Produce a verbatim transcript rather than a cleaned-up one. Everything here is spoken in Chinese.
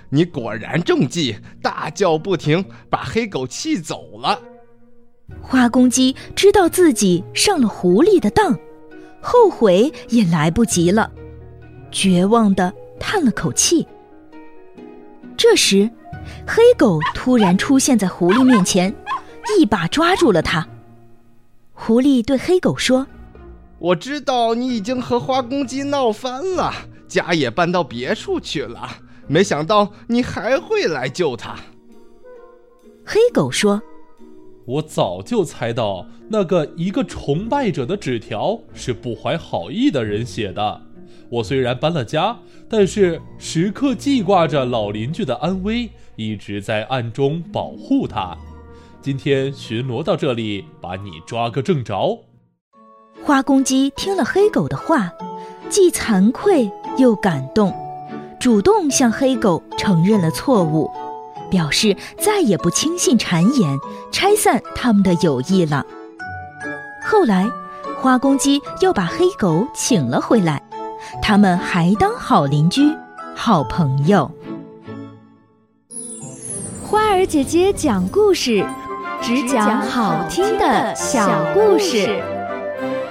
你果然中计，大叫不停，把黑狗气走了。 花公鸡知道自己上了狐狸的当，后悔也来不及了，绝望地叹了口气。这时，黑狗突然出现在狐狸面前，一把抓住了它。狐狸对黑狗说： 我知道你已经和花公鸡闹翻了，家也搬到别处去了，没想到你还会来救他。 黑狗说： 我早就猜到那个一个崇拜者的纸条是不怀好意的人写的。我虽然搬了家，但是时刻记挂着老邻居的安危，一直在暗中保护他。今天巡逻到这里，把你抓个正着。 花公鸡听了黑狗的话，既惭愧又感动，主动向黑狗承认了错误，表示再也不轻信谗言，拆散他们的友谊了。后来，花公鸡又把黑狗请了回来，他们还当好邻居、好朋友。 花儿姐姐讲故事，只讲好听的小故事。